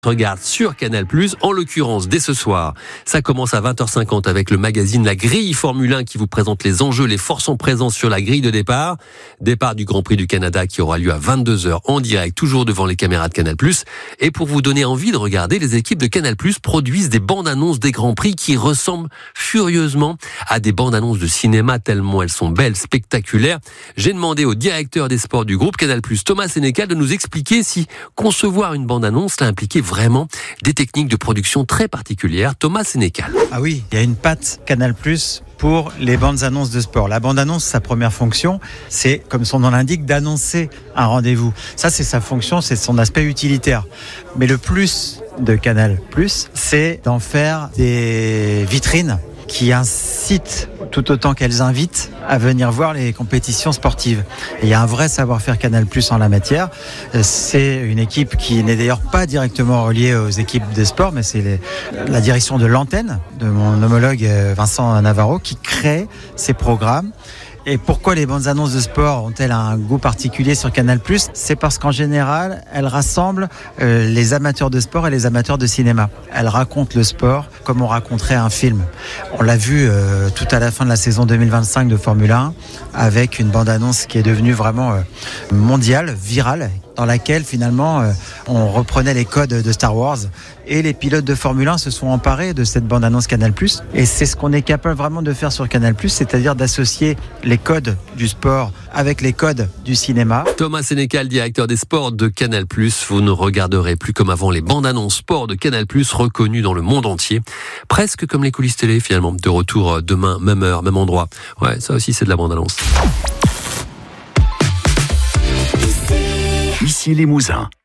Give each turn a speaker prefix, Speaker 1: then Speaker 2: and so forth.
Speaker 1: regarde sur Canal+, en l'occurrence dès ce soir. Ça commence à 20h50 avec le magazine La Grille Formule 1 qui vous présente les enjeux, les forces en présence sur la grille de départ. Départ du Grand Prix du Canada qui aura lieu à 22h en direct, toujours devant les caméras de Canal+. Et pour vous donner envie de regarder, les équipes de Canal+ produisent des bandes-annonces des Grands Prix qui ressemblent furieusement à des bandes-annonces de cinéma tellement elles sont belles, spectaculaires. J'ai demandé au directeur des sports du groupe Canal+, Thomas Sénécal, de nous expliquer si concevoir une bande-annonce l'a impliqué vraiment des techniques de production très particulières. Thomas Sénécal.
Speaker 2: Ah oui, il y a une patte Canal+ pour les bandes annonces de sport. La bande annonce, sa première fonction, c'est, comme son nom l'indique, d'annoncer un rendez-vous. Ça, c'est sa fonction, c'est son aspect utilitaire. Mais le plus de Canal+, c'est d'en faire des vitrines qui incitent tout autant qu'elles invitent à venir voir les compétitions sportives. Et il y a un vrai savoir-faire Canal+ en la matière. C'est une équipe qui n'est d'ailleurs pas directement reliée aux équipes des sports, mais c'est la direction de l'antenne de mon homologue Vincent Navarro qui crée ces programmes. Et pourquoi les bandes annonces de sport ont-elles un goût particulier sur Canal+? C'est parce qu'en général, elles rassemblent les amateurs de sport et les amateurs de cinéma. Elles racontent le sport comme on raconterait un film. On l'a vu tout à la fin de la saison 2025 de Formule 1 avec une bande annonce qui est devenue vraiment mondiale, virale, dans laquelle finalement on reprenait les codes de Star Wars et les pilotes de Formule 1 se sont emparés de cette bande-annonce Canal+. Et c'est ce qu'on est capable vraiment de faire sur Canal+, c'est-à-dire d'associer les codes du sport avec les codes du cinéma.
Speaker 1: Thomas Sénécal, directeur des sports de Canal+, vous ne regarderez plus comme avant les bandes-annonces sport de Canal+, reconnues dans le monde entier. Presque comme les coulisses télé finalement. De retour demain, même heure, même endroit. Ouais, ça aussi c'est de la bande-annonce.
Speaker 3: Ici les Mousins.